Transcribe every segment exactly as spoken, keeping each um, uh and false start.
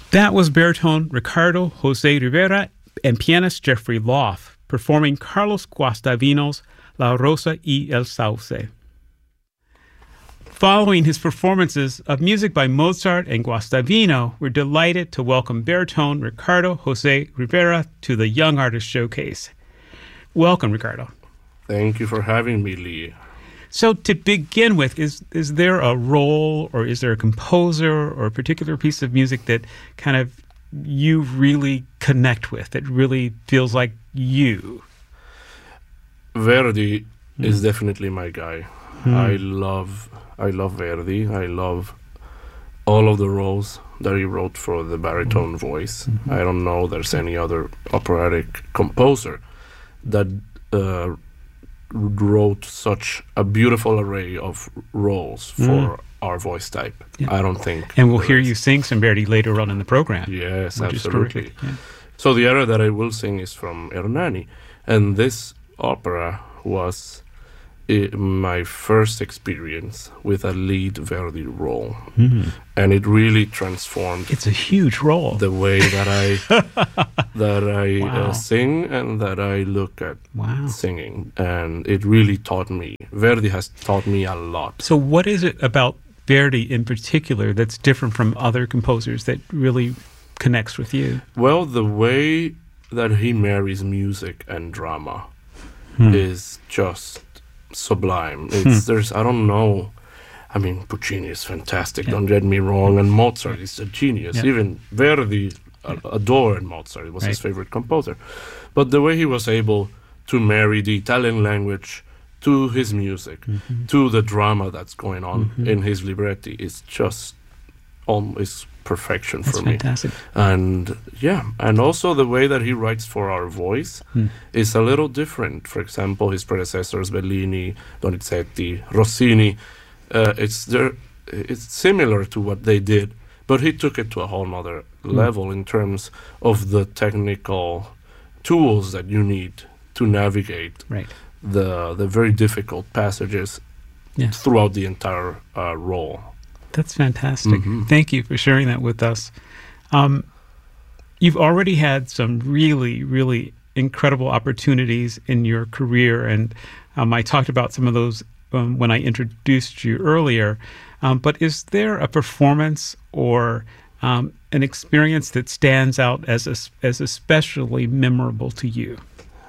That was baritone Ricardo Jose Rivera and pianist Jeffrey Loth performing Carlos Guastavino's La Rosa y el Sauce. Following his performances of music by Mozart and Guastavino, we're delighted to welcome baritone Ricardo Jose Rivera to the Young Artist Showcase. Welcome, Ricardo. Thank you for having me, Lee. So to begin with, is is there a role or is there a composer or a particular piece of music that kind of you really connect with, that really feels like you? Verdi Mm. is definitely my guy. Mm. I love I love Verdi. I love all of the roles that he wrote for the baritone Mm. voice. Mm-hmm. I don't know there's any other operatic composer that uh, wrote such a beautiful array of roles for Mm. our voice type. Yeah. I don't think. And we'll there hear is. you sing some Verdi later on in the program. Yes, which is absolutely. terrific. Yeah. So the era that I will sing is from Hernani, and this opera was I- my first experience with a lead Verdi role, Mm. and it really transformed It's a huge role. the way that I that I Wow. uh, sing and that I look at Wow. singing, and it really taught me. Verdi has taught me a lot. So what is it about Verdi in particular that's different from other composers that really connects with you? Well, the way that he marries music and drama Hmm. is just sublime. It's there's I don't know. I mean, Puccini is fantastic. Yeah. Don't get me wrong, and Mozart is a genius. Yeah. Even Verdi uh, adored Mozart. It was his Right. favorite composer. But the way he was able to marry the Italian language to his music, Mhm. to the drama that's going on Mhm. in his libretti, is just almost perfection That's for me. fantastic. And yeah, and also the way that he writes for our voice Hmm. is a little different. For example, his predecessors, Bellini, Donizetti, Rossini, uh, it's there. It's similar to what they did, but he took it to a whole nother Hmm. level in terms of the technical tools that you need to navigate Right. the the very difficult passages Yes. throughout the entire uh, role. That's fantastic. Mhm. Thank you for sharing that with us. Um, you've already had some really, really incredible opportunities in your career, and um, I talked about some of those um, when I introduced you earlier. Um, but is there a performance or um, an experience that stands out as a, as especially memorable to you?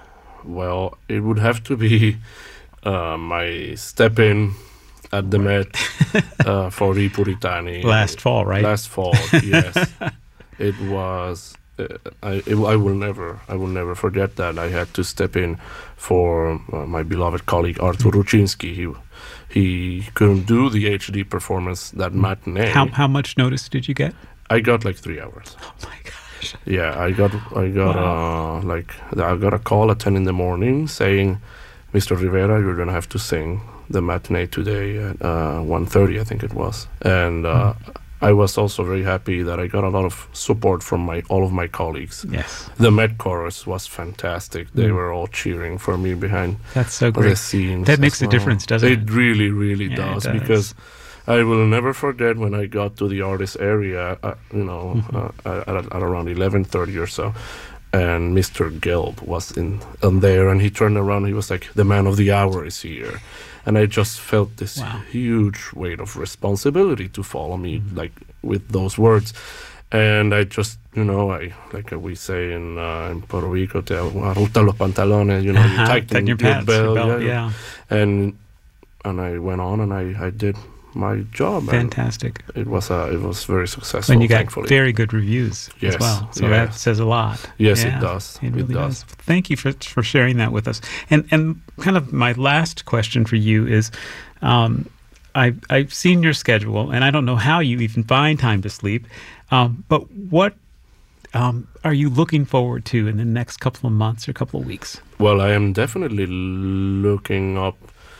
Well, it would have to be uh, my step in at the Met uh, for I Puritani. Last fall, right? Last fall, yes. It was. Uh, I it, I will never I will never forget that. I had to step in for uh, my beloved colleague Artur Rucinski. He he couldn't do the H D performance that matinee. How how much notice did you get? I got like three hours. Oh my gosh! Yeah, I got I got Wow. uh, like I got a call at ten in the morning saying, Mister Rivera, you're gonna have to sing the matinee today at uh, one thirty, I think it was. And uh, Mm. I was also very happy that I got a lot of support from my all of my colleagues. Yes, The Met chorus was fantastic. They Mm. were all cheering for me behind that's so the great. scenes. That as makes a well. difference, doesn't it? It really, really Yeah, it does, does. because I will never forget when I got to the artist area, uh, you know, Mhm. uh, at, at around eleven thirty or so, and Mister Gelb was in, in there, and he turned around and he was like, the man of the hour is here. And I just felt this Wow. huge weight of responsibility to follow me, Mhm. like, with those words. And I just, you know, I like we say in, uh, in Puerto Rico, te arruta los pantalones, you know, you Uh-huh, tighten tighten your your pants, your belt, belt, yeah. yeah. And and I went on and I, I did my job. and Fantastic. It was uh, it was very successful. And you got thankfully. very good reviews Yes, as well. So that yes. says a lot. Yes, Yeah, it does. It really does. does. Thank you for for sharing that with us. And and kind of my last question for you is, um, I've I've seen your schedule, and I don't know how you even find time to sleep. Um, but what um, are you looking forward to in the next couple of months or couple of weeks? Well, I am definitely looking up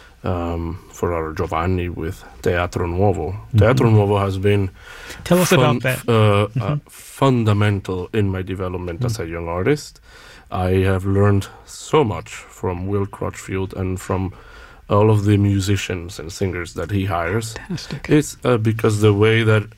um, for our Giovanni with Teatro Nuovo. Mm-hmm. Teatro Nuovo has been Tell us fun- about that. Uh, uh, Mhm. fundamental in my development as a young artist. I have learned so much from Will Crutchfield and from all of the musicians and singers that he hires. Fantastic. It's uh, because the way that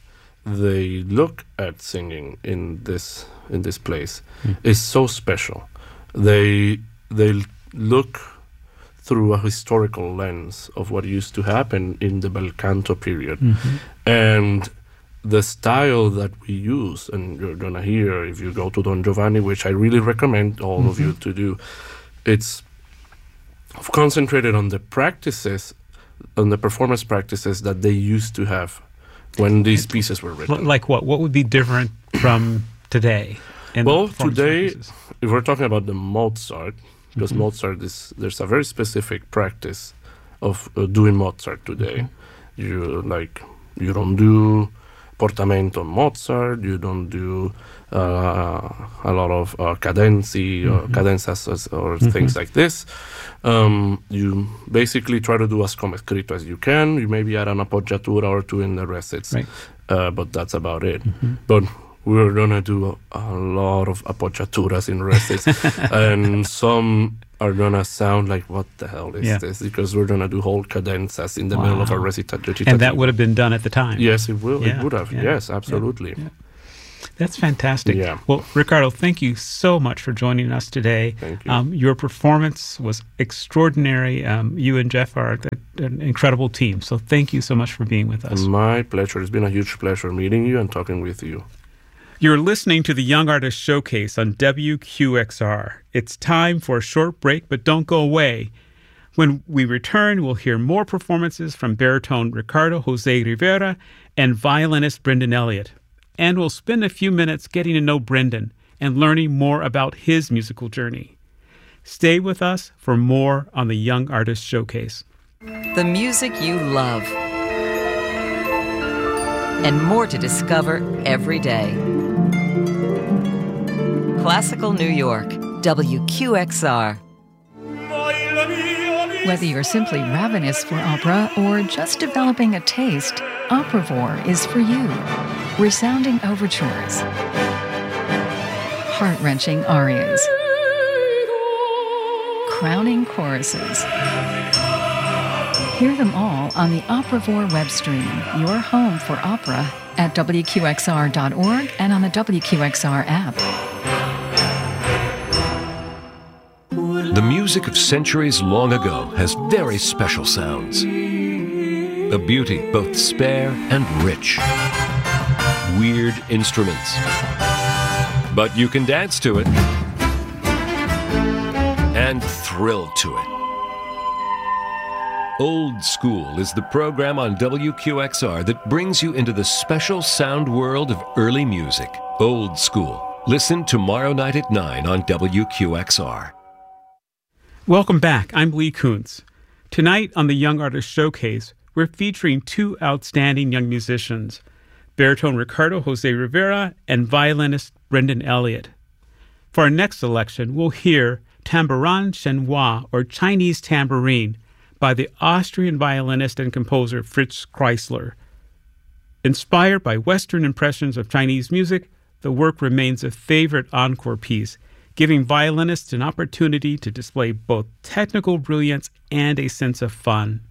they look at singing in this in this place mm. is so special. They they look through a historical lens of what used to happen in the bel canto period, mm-hmm. and the style that we use, and you're gonna hear if you go to Don Giovanni, which I really recommend all mm-hmm. of you to do. It's concentrated on the practices, on the performance practices that they used to have when these pieces were written. Like what? What would be different from today? Well, today, practices? If we're talking about the Mozart, because mm-hmm. Mozart is, there's a very specific practice of uh, doing Mozart today. Mm-hmm. You like, you don't do portamento Mozart, you don't do uh, a lot of uh, cadenzi mm-hmm. or cadenzas or mm-hmm. things like this. Um, you basically try to do as come escrito as you can. You maybe add an appoggiatura or two in the recits, right. uh, but that's about it. Mm-hmm. But we're gonna do a, a lot of appoggiaturas in recits, and some are gonna sound like, what the hell is yeah. this? Because we're gonna do whole cadenzas in the wow. middle of a recitativo. And that would have been done at the time. Yes, it will. Yeah. It would have. Yeah. Yes, absolutely. Yeah. Yeah. That's fantastic. Yeah. Well, Ricardo, thank you so much for joining us today. Thank you. Um, your performance was extraordinary. Um, you and Jeff are an incredible team. So thank you so much for being with us. My pleasure. It's been a huge pleasure meeting you and talking with you. You're listening to the Young Artist Showcase on W Q X R. It's time for a short break, but don't go away. When we return, we'll hear more performances from baritone Ricardo Jose Rivera and violinist Brendan Elliott. And we'll spend a few minutes getting to know Brendan and learning more about his musical journey. Stay with us for more on the Young Artist Showcase. The music you love. And more to discover every day. Classical New York, W Q X R. Whether you're simply ravenous for opera or just developing a taste, Operavore is for you. Resounding overtures, heart-wrenching arias, crowning choruses. Hear them all on the Operavore web stream, your home for opera, at W Q X R dot org and on the W Q X R app. The music of centuries long ago has very special sounds. A beauty both spare and rich. Weird instruments. But you can dance to it and thrill to it. Old School is the program on W Q X R that brings you into the special sound world of early music. Old School. Listen tomorrow night at nine on W Q X R. Welcome back. I'm Lee Kuntz. Tonight on the Young Artist Showcase, we're featuring two outstanding young musicians, baritone Ricardo Jose Rivera and violinist Brendan Elliott. For our next selection, we'll hear Tambourin Chinois, or Chinese Tambourine, by the Austrian violinist and composer Fritz Kreisler. Inspired by Western impressions of Chinese music, the work remains a favorite encore piece, giving violinists an opportunity to display both technical brilliance and a sense of fun.